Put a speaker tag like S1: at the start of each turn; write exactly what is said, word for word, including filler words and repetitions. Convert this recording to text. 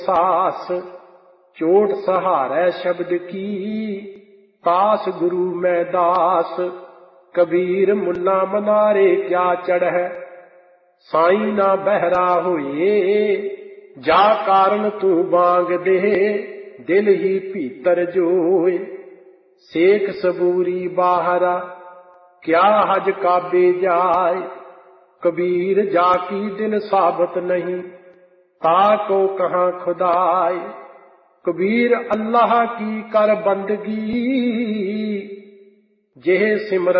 S1: सास चोट सहारै शब्द की, तास गुरु मैं दास। कबीर मुन्ना मनारे क्या चढ़ै, साईं ना बहरा होए। जा कारण तू बांग दे, दिल ही भीतर जोए। सेख सबूरी बाहरा, क्या हज काबे जाए। कबीर जाकी दिल साबत नहीं, ताको कहाँ खुदाए। कबीर अल्लाह की कर बंदगी, जेह सिमरत